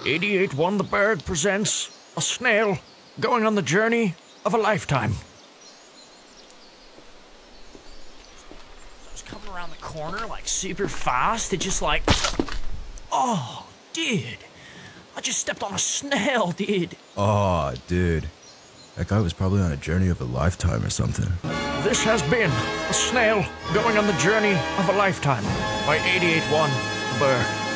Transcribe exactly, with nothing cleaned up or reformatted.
eighty-eight one The Bird presents a snail going on the journey of a lifetime. I was coming around the corner like super fast. It just like, oh, dude. I just stepped on a snail, dude. Oh, dude. That guy was probably on a journey of a lifetime or something. This has been a snail going on the journey of a lifetime by eighty-eight one The Bird.